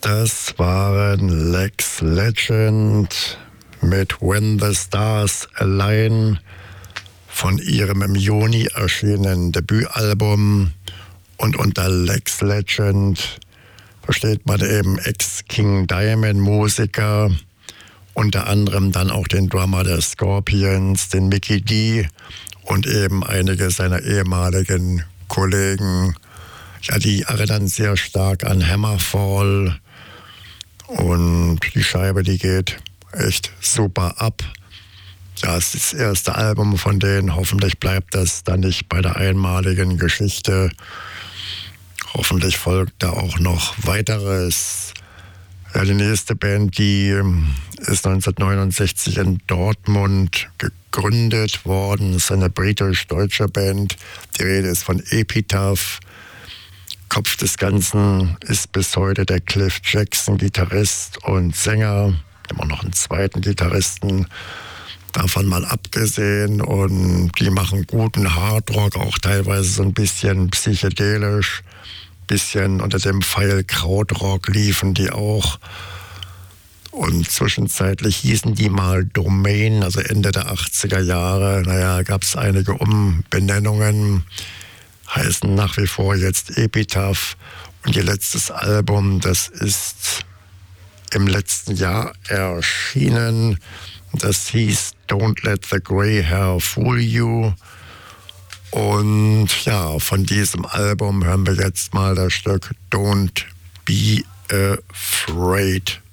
Das waren Lex Legend mit When the Stars Align von ihrem im Juni erschienenen Debütalbum. Und unter Lex Legend versteht man eben Ex-King Diamond Musiker, unter anderem dann auch den Drummer der Scorpions, den Mikkey D und eben einige seiner ehemaligen Kollegen. Ja, die erinnern sehr stark an Hammerfall und die Scheibe, die geht echt super ab. Ja, es ist das erste Album von denen. Hoffentlich bleibt das dann nicht bei der einmaligen Geschichte. Hoffentlich folgt da auch noch weiteres. Ja, die nächste Band, die ist 1969 in Dortmund gegründet worden. Das ist eine britisch-deutsche Band. Die Rede ist von Epitaph. Kopf des Ganzen ist bis heute der Cliff Jackson, Gitarrist und Sänger. Immer noch einen zweiten Gitarristen, davon mal abgesehen. Und die machen guten Hardrock, auch teilweise so ein bisschen psychedelisch. Bisschen unter dem Pfeil Krautrock liefen die auch. Und zwischenzeitlich hießen die mal Domain, also Ende der 80er Jahre. Naja, gab es einige Umbenennungen. Heißen nach wie vor jetzt Epitaph. Und ihr letztes Album, das ist im letzten Jahr erschienen. Das hieß Don't Let the Grey Hair Fool You. Und ja, von diesem Album hören wir jetzt mal das Stück Don't Be Afraid.